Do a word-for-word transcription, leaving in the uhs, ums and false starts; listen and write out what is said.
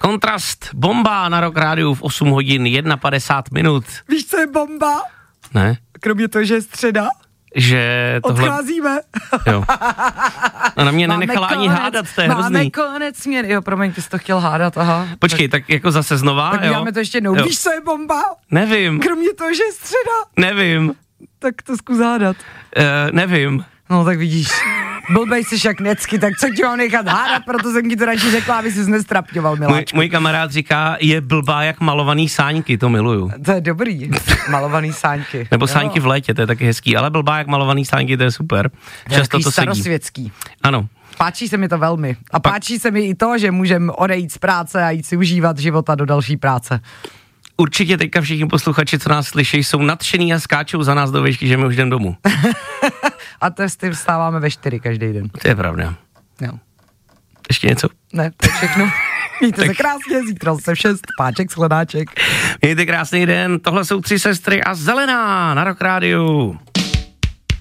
Kontrast, bomba na Rock Rádiu v osm hodin padesát jedna minut. Víš, co je bomba? Ne? Kromě toho, že je středa. Že tohle... Odcházíme. Jo. A na mě Máme nenechala konec, ani hádat, to je máme hrozný. Máme konec směr. Jo, promiň, ty jsi to chtěl hádat, aha. Počkej, tak, tak jako zase znova, tak jo? Tak to ještě jednou. Jo. Víš, co je bomba? Nevím. Kromě toho, že je středa. Nevím. Tak to zkus hádat. Uh, nevím. No tak vidíš. Blbej jsi jak necky, tak co ti mám nechat hádat, proto jsem ti to radši řekla, aby jsi nestrapňoval, miláčku. Můj, můj kamarád říká, je blbá jak malovaný sáňky, to miluju. To je dobrý, malovaný sáňky. Nebo sáňky v létě, to je taky hezký, ale blbá jak malovaný sáňky, to je super. Často to starosvětský. Ano. Páčí se mi to velmi. A pa- páčí se mi i to, že můžeme odejít z práce a jít si užívat života do další práce. Určitě teďka všichni posluchači, co nás slyší, jsou nadšený a skáčou za nás do výšky, že my už jdem domů. A to s tím vstáváme ve čtyři každý den. To je pravda. Jo. Ještě něco? Ne, to je všechno. Mějte tak se krásně, zítra se v šest, páček, shledáček. Mějte krásný den, tohle jsou Tři sestry a Zelená na Rock Rádiu.